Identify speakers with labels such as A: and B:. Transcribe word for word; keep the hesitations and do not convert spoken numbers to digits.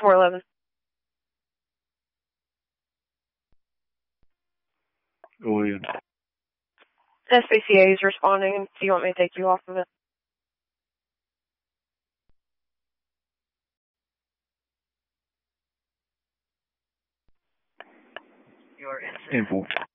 A: four eleven.
B: Go ahead.
A: S P C A is responding. Do you want me to take you off of it?
B: Info.